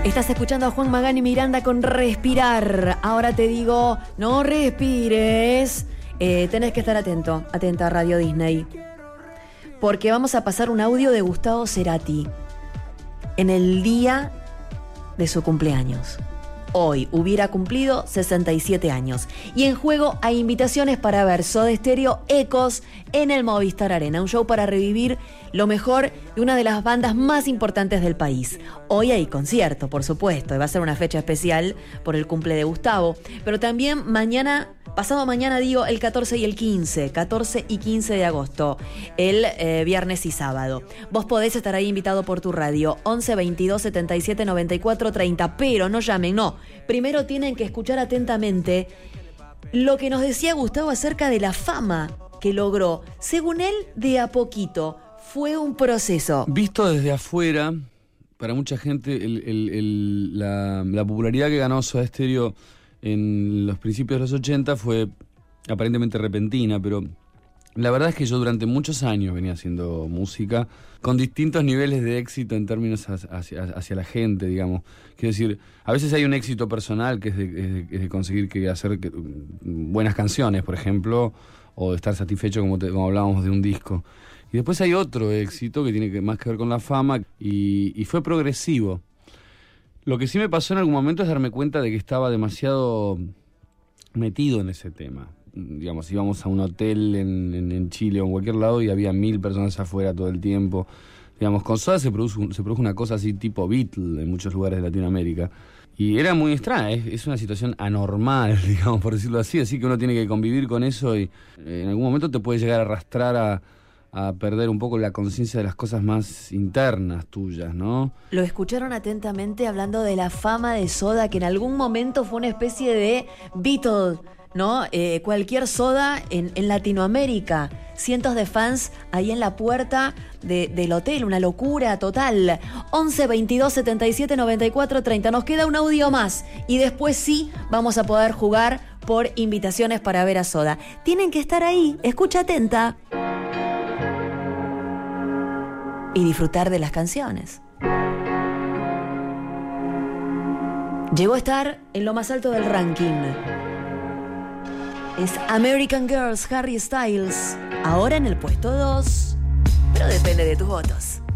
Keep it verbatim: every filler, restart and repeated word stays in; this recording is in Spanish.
Estás escuchando a Juan Magán y Miranda con Respirar. Ahora te digo, no respires. Eh, tenés que estar atento, atenta a Radio Disney. Porque vamos a pasar un audio de Gustavo Cerati en el día de su cumpleaños. Hoy hubiera cumplido sesenta y siete años. Y en juego hay invitaciones para ver Soda Stereo Ecos en el Movistar Arena. Un show para revivir lo mejor de una de las bandas más importantes del país. Hoy hay concierto, por supuesto. Y va a ser una fecha especial por el cumple de Gustavo. Pero también mañana, pasado mañana digo, el catorce y el quince. catorce y quince de agosto. El eh, viernes y sábado. Vos podés estar ahí invitado por tu radio. once veintidós setenta y siete noventa y cuatro treinta. Pero no llamen, no. Primero tienen que escuchar atentamente lo que nos decía Gustavo acerca de la fama que logró. Según él, de a poquito. Fue un proceso. Visto desde afuera, para mucha gente, el, el, el, la, la popularidad que ganó Soda Stereo en los principios de los ochenta fue aparentemente repentina, pero la verdad es que yo durante muchos años venía haciendo música con distintos niveles de éxito en términos hacia, hacia la gente, digamos. Quiero decir, a veces hay un éxito personal que es de, es de, es de conseguir que hacer que, buenas canciones, por ejemplo, o de estar satisfecho como, te, como hablábamos de un disco. Y después hay otro éxito que tiene que, más que ver con la fama y, y fue progresivo. Lo que sí me pasó en algún momento es darme cuenta de que estaba demasiado metido en ese tema. Digamos, íbamos a un hotel en, en, en Chile o en cualquier lado y había mil personas afuera todo el tiempo. Digamos, con Soda se produjo, se produjo una cosa así tipo Beatle en muchos lugares de Latinoamérica. Y era muy extraña, es, es una situación anormal, digamos, por decirlo así. Así que uno tiene que convivir con eso y eh, en algún momento te puede llegar a arrastrar a, a perder un poco la conciencia de las cosas más internas tuyas, ¿no? Lo escucharon atentamente hablando de la fama de Soda, que en algún momento fue una especie de Beatle, ¿no? Eh, cualquier Soda en, en Latinoamérica. Cientos de fans ahí en la puerta de, del hotel, una locura total. once veintidós setenta y siete noventa y cuatro treinta. Nos queda un audio más y después sí vamos a poder jugar por invitaciones para ver a Soda. Tienen que estar ahí, escucha atenta y disfrutar de las canciones. Llegó a estar en lo más alto del ranking. Es American Girls, Harry Styles, ahora en el puesto dos, pero depende de tus votos.